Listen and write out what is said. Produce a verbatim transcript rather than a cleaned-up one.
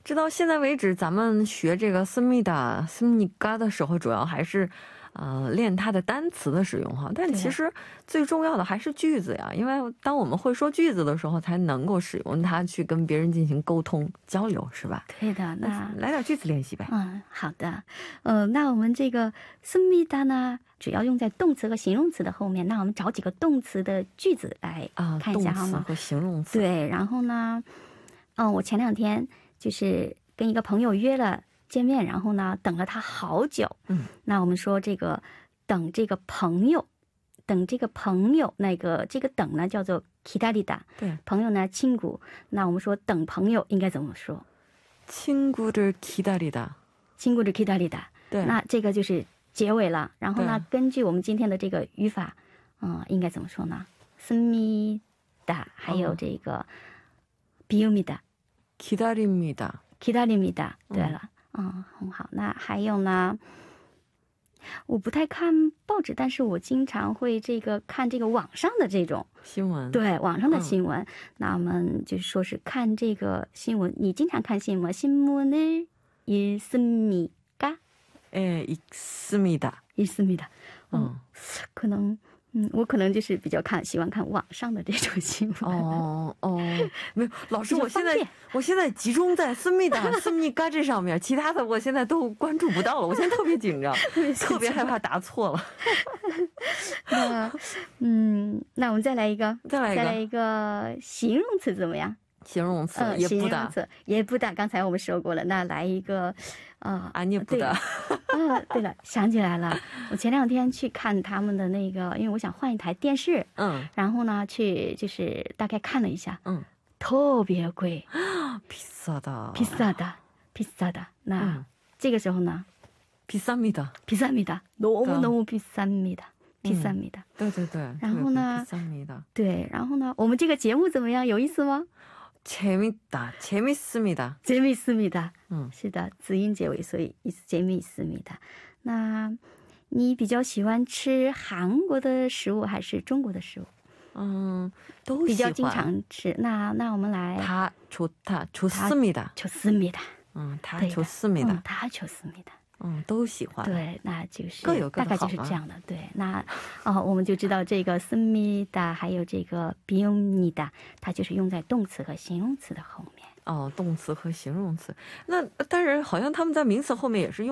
直到现在为止，咱们学这个思密达、思密嘎的时候，主要还是呃练它的单词的使用哈。但其实最重要的还是句子呀，因为当我们会说句子的时候，才能够使用它去跟别人进行沟通交流，是吧？ 对的，那来点句子练习呗。 嗯，好的。呃，那我们这个思密达呢，主要用在动词和形容词的后面。那我们找几个动词的句子来看一下好吗？动词和形容词。对，然后呢，嗯，我前两天就是跟一个朋友约了见面，然后呢等了他好久。嗯，那我们说这个等这个朋友，等这个朋友，那个这个等呢叫做 기다리다。对，朋友呢친구。那我们说等朋友应该怎么说？ 친구를 기다리다。 친구를 기다리다。 对，那这个就是结尾了。然后呢，根据我们今天的这个语法，嗯，应该怎么说呢？씁니다，还有这个비웁니다。 기다립니다。 기다립니다。 对了，嗯，很好。那还有呢？我不太看报纸，但是我经常会这个看这个网上的这种新闻。对，网上的新闻。嗯、那我们就是说是看这个新闻，你经常看新闻？신문을 읽습니까？ 예, 읽습니다。 읽습니다。 嗯，可能。嗯，我可能就是比较看喜欢看网上的这种新闻。哦哦， 没有，老师，我现在我现在集中在思密达、思密嘎这上面，其他的我现在都关注不到了。我现在特别紧张，特别害怕答错了。 那嗯，那我们再来一个，再来一个，再来一个形容词怎么样？形容词也不打，也不打。刚才我们说过了，那来一个，呃，啊，你不打。啊，对了，想起来了，我前两天去看他们的那个，因为我想换一台电视，嗯，然后呢，去就是大概看了一下，嗯，特别贵，비싸다，비싸다，비싸다。那这个时候呢，비쌉니다，비쌉니다，너무너무비쌉니다，비쌉니다。对对对，然后呢，对，然后呢，我们这个节目怎么样？有意思吗？ 재밌다, 재밌습니다. 재밌습니다. 嗯，是的，子音结尾，所以意思재밌습니다。那你比较喜欢吃韩国的食物还是中国的食物？嗯，都喜欢。比较经常吃。那那我们来。다 좋다, 좋습니다. 좋습니다. 음, 다 좋습니다. 다 좋습니다. 嗯，都喜欢。对，那就是各有各的好，大概就是这样的。对，那哦，我们就知道这个씁니다还有这个비웁니다，它就是用在动词和形容词的后面。哦，动词和形容词。那但是好像他们在名词后面也是用